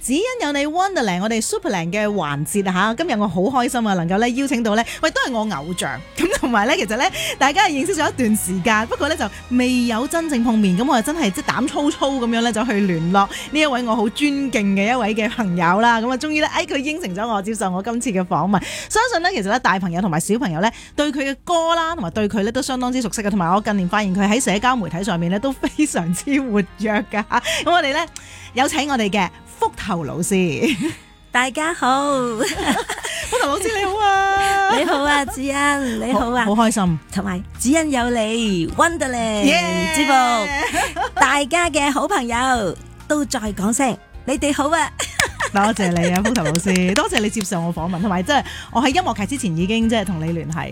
只因有你 Wonderland 我哋 Superland 嘅環節啊，今日我好開心啊，能夠咧邀請到咧，喂都係我偶像咁，同埋咧其實咧大家係認識咗一段時間，不過咧就未有真正碰面，咁我真係即係膽粗粗咁樣咧就去聯絡呢一位我好尊敬嘅一位嘅朋友啦，咁啊終於咧佢應承咗我接受我今次嘅訪問，相信咧其實咧大朋友同埋小朋友咧對佢嘅歌啦，同埋對佢咧都相當之熟悉嘅，同埋我近年發現佢喺社交媒體上面咧都非常之活躍噶，咁我哋咧有請我哋嘅福頭老師。 大家好， 福頭老師你好啊， 你好啊，子欣你好啊， 好開心， 同埋子欣有你 Wonderland 節目，大家嘅好朋友都再講聲你哋好啊。 多謝你啊，福頭老師，多謝你接受我訪問，同埋即係我喺音樂劇之前已經即係同你聯繫。